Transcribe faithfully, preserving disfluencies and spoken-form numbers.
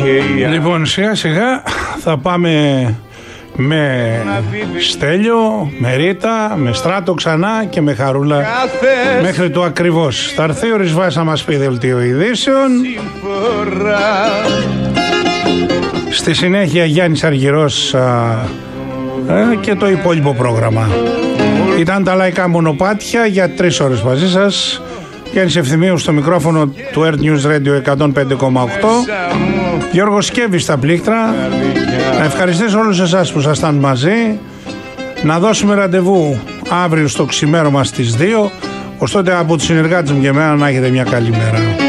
Λοιπόν, σιγά σιγά θα πάμε με Στέλιο, με Ρίτα, με Στράτο ξανά και με Χαρούλα μέχρι το ακριβώς. Θα έρθει ο Ρισβάς να μας πει δελτίο ειδήσεων. Στη συνέχεια Γιάννης Αργυρός α, ε, και το υπόλοιπο πρόγραμμα. Ήταν τα λαϊκά μονοπάτια για τρεις ώρες μαζί σας. Γιάννης Ευθυμίου στο μικρόφωνο του Earth News Radio εκατόν πέντε κόμμα οκτώ. Γιώργος Σκέβης στα πλήκτρα. Να ευχαριστήσω όλους εσάς που ήσασταν μαζί. Να δώσουμε ραντεβού αύριο στο ξημέρωμα στις δύο. Ως τότε από τους συνεργάτες μου και εμένα να έχετε μια καλή μέρα.